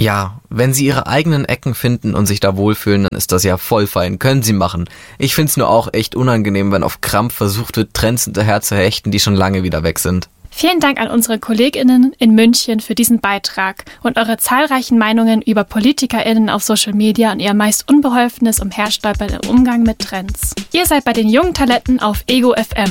Ja, wenn sie ihre eigenen Ecken finden und sich da wohlfühlen, dann ist das ja voll fein. Können sie machen. Ich find's nur auch echt unangenehm, wenn auf Krampf versucht wird, Trends hinterher zu hechten, die schon lange wieder weg sind. Vielen Dank an unsere KollegInnen in München für diesen Beitrag und eure zahlreichen Meinungen über PolitikerInnen auf Social Media und ihr meist unbeholfenes Umherstolpern im Umgang mit Trends. Ihr seid bei den jungen Talenten auf Ego FM.